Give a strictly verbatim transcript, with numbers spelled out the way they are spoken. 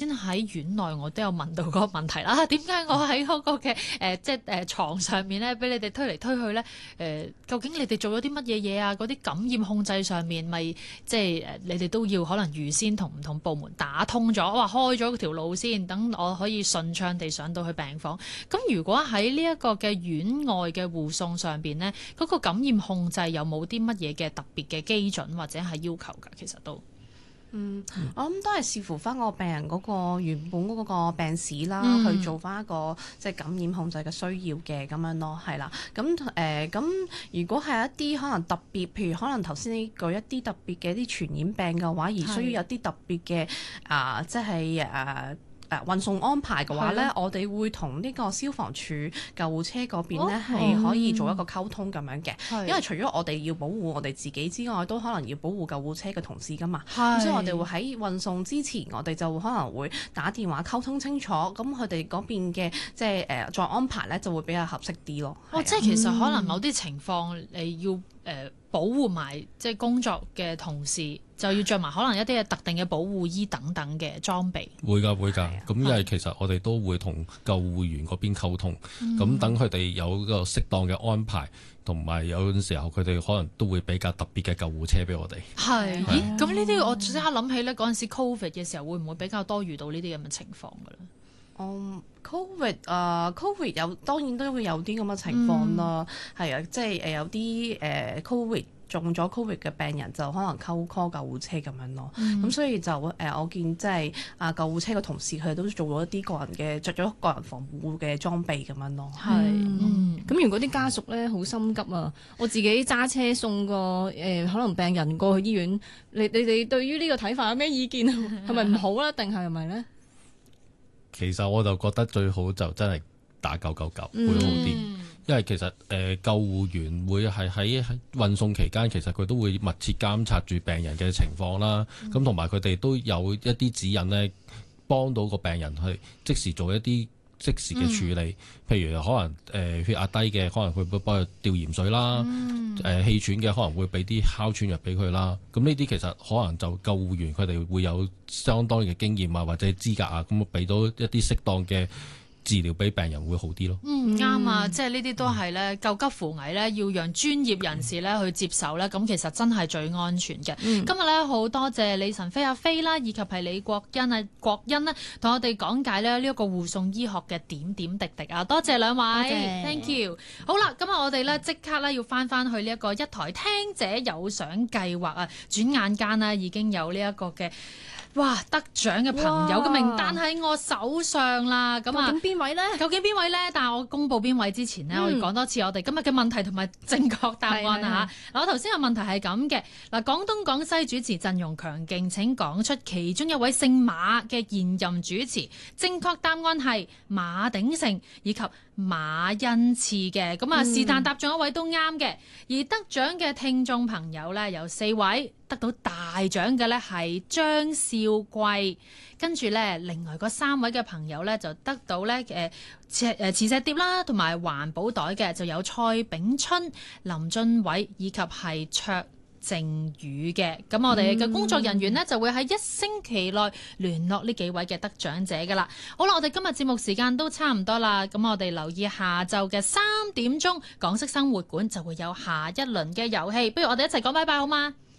喺院內我都有問到嗰個問題啦，點解我喺嗰個嘅誒、呃、即係誒、呃、床上面咧，俾你哋推嚟推去咧？誒、呃，究竟你哋做咗啲乜嘢嘢啊？嗰啲感染控制上面，咪即係誒你哋都要可能預先同唔同部門打通咗，話開咗條路先，等我可以順暢地上到去病房。咁如果喺呢一個嘅院外嘅護送上邊呢，嗰、嗰個感染控制有冇啲乜嘢嘅特別嘅基準或者係要求㗎？其實都。 嗯，我諗都係視乎翻個病人嗰個原本嗰個病史啦，嗯、去做翻一個即係感染控制嘅需要嘅咁樣咯，係啦。咁誒咁，如果係一啲可能特別，譬如可能頭先你舉一啲特別嘅一啲傳染病嘅話，而需要有啲特別嘅啊、呃，即係誒。呃誒運送安排嘅話咧，的我哋會同呢個消防處救護車嗰邊咧係可以做一個溝通咁樣嘅，的因為除咗我哋要保護我哋自己之外，都可能要保護救護車嘅同事噶嘛。咁的所以我哋會喺運送之前，我哋就可能會打電話溝通清楚，咁佢哋嗰邊嘅即係誒再安排咧就會比較合適啲咯。 哦，即係其實可能某啲情況你要誒、呃、保護埋即係工作嘅同事，就要着埋可能一啲嘅特定嘅保護衣等等嘅裝備。 會㗎會㗎，咁因為其實我哋都會同救護員嗰邊溝通，咁等佢哋有個適當嘅安排，同埋有陣時候佢哋可能都會比較特別嘅救護車俾我哋。係， 咦？咁呢啲我即刻諗起咧，嗰陣時 Covid 嘅時候，會唔會比較多遇到呢啲咁嘅情況㗎咧？ 嗯、um,，Covid 啊、uh,，Covid 有當然都會有啲咁嘅情況啦，係啊、嗯，即係誒有啲誒、uh, Covid 中咗 Covid 嘅病人就可能 call call 救護車咁樣咯，咁、嗯、所以就誒、uh, 我見即係啊救護車嘅同事佢哋都做咗一啲個人嘅着咗個人防護嘅裝備咁樣咯。 係，咁如果啲家屬咧好心急啊，我自己揸車送個誒、呃、可能病人過去醫院，你你哋對於呢個睇法有咩意見啊？係咪唔好咧，定係係咪咧？ 其實我就覺得最好就真係打九九九會好啲，嗯、因為其實誒、呃、救護員會係喺運送期間，其實佢都會密切監察住病人嘅情況啦。咁同埋佢哋都有一啲指引呢，幫到個病人去即時做一啲即時嘅處理。嗯、譬如可能誒、呃、血壓低嘅，可能佢會幫佢吊鹽水啦。 嗯誒氣喘嘅可能會俾啲哮喘藥俾佢啦，咁呢啲其實可能就救護員佢哋會有相當嘅經驗啊，或者資格啊，咁俾到一啲適當嘅治療俾病人會好啲咯。 嗯，啱啊，即係呢啲都係咧救急扶危咧，要讓專業人士咧去接手咧，咁其實真係最安全嘅。嗯、今日咧好多謝李晨飛阿飛啦，以及係李國恩啊國恩呢，同我哋講解咧呢一個護送醫學嘅點點滴滴啊，多謝兩位謝，thank you。好啦，今日我哋咧即刻咧要翻翻去呢一個一台聽者有獎計劃啊，轉眼間呢已經有呢一個嘅。哇！得獎嘅朋友嘅名單喺我手上啦，咁啊， 究竟邊位呢？ 究竟邊位呢？但係我公佈邊位之前呢，嗯、我要講多次我哋今日嘅問題同埋正確答案啊嚇！嗱，我頭先嘅問題係咁嘅，嗱，廣東廣西主持陣容強勁，請講出其中一位姓馬嘅現任主持，正確答案係馬鼎盛以及馬恩賜嘅，咁啊是但答中一位都啱嘅，而得獎嘅聽眾朋友呢，有四位。得到大獎嘅咧係張少貴，跟住咧另外嗰三位嘅朋友咧就得到咧誒磁誒磁石碟啦，同埋環保袋嘅就有蔡炳春、林俊偉以及係卓靖宇嘅。咁我哋嘅工作人員呢，就會喺一星期內聯絡呢幾位嘅得獎者噶啦。好啦，我哋今日節目時間都差唔多啦，咁我哋留意下晝嘅三點鐘港式生活館就會有下一輪嘅遊戲，不如我哋一齊講拜拜好嗎？